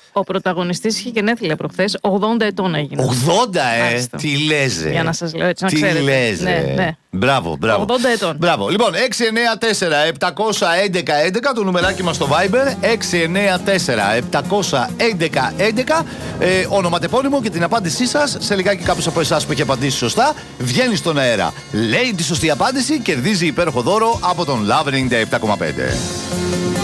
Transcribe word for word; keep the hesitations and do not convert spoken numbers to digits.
Ο πρωταγωνιστής είχε γενέθλια προχθές, ογδόντα ετών έγινε. ογδόντα, ε! Μάλιστα. Τι λες, ε. Για να σας λέω έτσι, να Τι ξέρετε. λες, Ναι, ε. ναι. Μπράβο, μπράβο. ογδόντα ετών. Μπράβο. Λοιπόν, έξι εννιά τέσσερα επτακόσια έντεκα έντεκα το νουμεράκι μας στο Viber. έξι εννιά τέσσερα επτακόσια έντεκα έντεκα. Ε, ονοματεπώνυμο και την απάντησή σας. Σε λιγάκι κάποιος από εσάς που έχει απαντήσει σωστά βγαίνει στον αέρα. Λέει τη σωστή απάντηση, κερδίζει υπέροχο δώρο από τον Love ενενήντα επτά κόμμα πέντε.